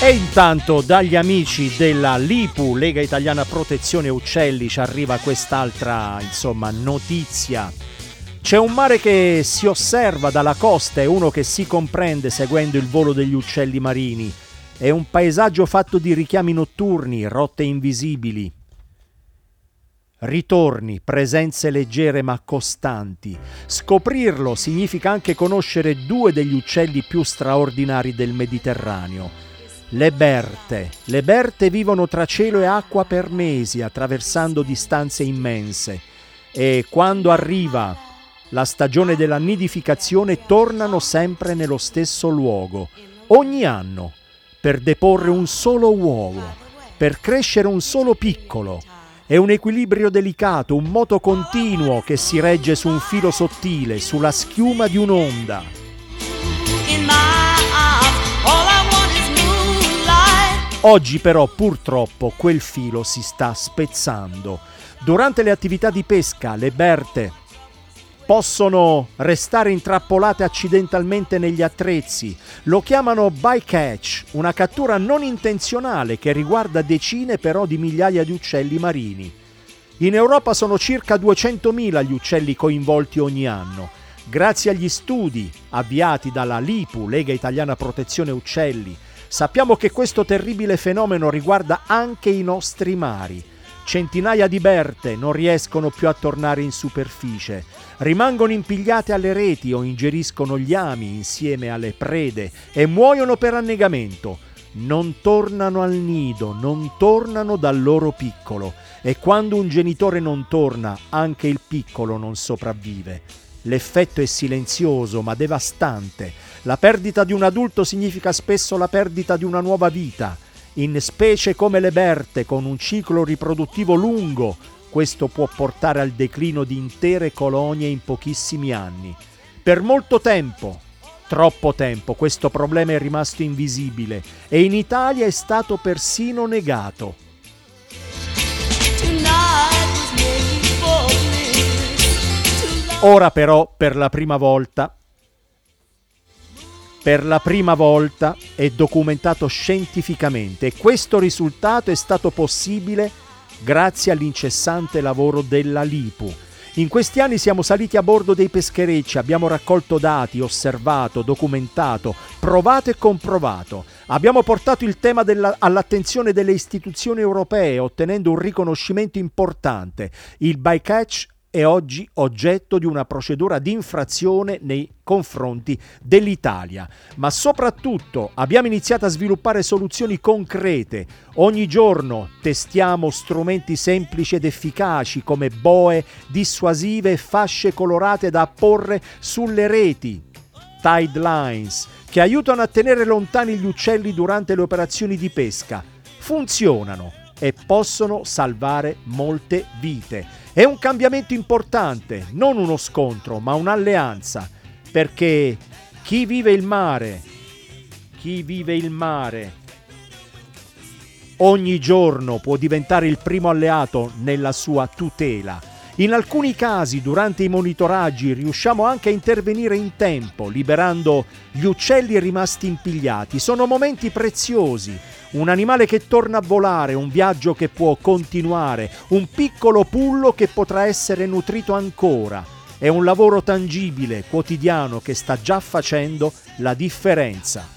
E intanto dagli amici della LIPU, Lega Italiana Protezione Uccelli, ci arriva quest'altra, notizia. C'è un mare che si osserva dalla costa e uno che si comprende seguendo il volo degli uccelli marini. È un paesaggio fatto di richiami notturni, rotte invisibili. Ritorni, presenze leggere ma costanti. Scoprirlo significa anche conoscere due degli uccelli più straordinari del Mediterraneo. Le Berte. Le Berte vivono tra cielo e acqua per mesi, attraversando distanze immense. E quando arriva la stagione della nidificazione tornano sempre nello stesso luogo, ogni anno, per deporre un solo uovo, per crescere un solo piccolo. È un equilibrio delicato, un moto continuo che si regge su un filo sottile, sulla schiuma di un'onda. Oggi però purtroppo quel filo si sta spezzando. Durante le attività di pesca le Berte possono restare intrappolate accidentalmente negli attrezzi. Lo chiamano bycatch, una cattura non intenzionale che riguarda decine però di migliaia di uccelli marini. In Europa sono circa 200.000 gli uccelli coinvolti ogni anno. Grazie agli studi avviati dalla LIPU, Lega Italiana Protezione Uccelli, sappiamo che questo terribile fenomeno riguarda anche i nostri mari. Centinaia di Berte non riescono più a tornare in superficie, rimangono impigliate alle reti o ingeriscono gli ami insieme alle prede e muoiono per annegamento. Non tornano al nido, non tornano dal loro piccolo e quando un genitore non torna, anche il piccolo non sopravvive. L'effetto è silenzioso ma devastante. La perdita di un adulto significa spesso la perdita di una nuova vita. In specie come le Berte, con un ciclo riproduttivo lungo, questo può portare al declino di intere colonie in pochissimi anni. Per molto tempo, troppo tempo, questo problema è rimasto invisibile e in Italia è stato persino negato. Ora però, per la prima volta è documentato scientificamente e questo risultato è stato possibile grazie all'incessante lavoro della LIPU. In questi anni siamo saliti a bordo dei pescherecci, abbiamo raccolto dati, osservato, documentato, provato e comprovato. Abbiamo portato il tema all'attenzione delle istituzioni europee, ottenendo un riconoscimento importante. Il bycatch è oggi oggetto di una procedura di infrazione nei confronti dell'Italia. Ma soprattutto abbiamo iniziato a sviluppare soluzioni concrete. Ogni giorno testiamo strumenti semplici ed efficaci come boe dissuasive e fasce colorate da apporre sulle reti, tide lines, che aiutano a tenere lontani gli uccelli durante le operazioni di pesca. Funzionano e possono salvare molte vite. È un cambiamento importante, non uno scontro, ma un'alleanza, perché chi vive il mare ogni giorno può diventare il primo alleato nella sua tutela. In alcuni casi, durante i monitoraggi, riusciamo anche a intervenire in tempo, liberando gli uccelli rimasti impigliati. Sono momenti preziosi. Un animale che torna a volare, un viaggio che può continuare, un piccolo pullo che potrà essere nutrito ancora. È un lavoro tangibile, quotidiano, che sta già facendo la differenza.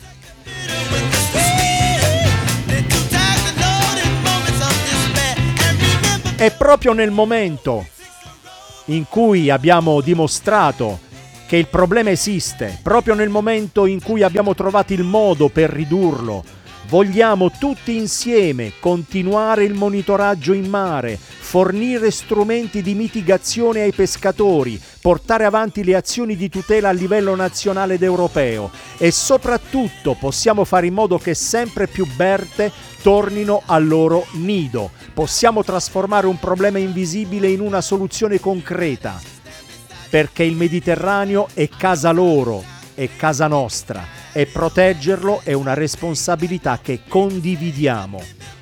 È proprio nel momento in cui abbiamo dimostrato che il problema esiste, proprio nel momento in cui abbiamo trovato il modo per ridurlo, vogliamo tutti insieme continuare il monitoraggio in mare, fornire strumenti di mitigazione ai pescatori, portare avanti le azioni di tutela a livello nazionale ed europeo e soprattutto possiamo fare in modo che sempre più Berte tornino al loro nido. Possiamo trasformare un problema invisibile in una soluzione concreta, perché il Mediterraneo è casa loro, è casa nostra e proteggerlo è una responsabilità che condividiamo.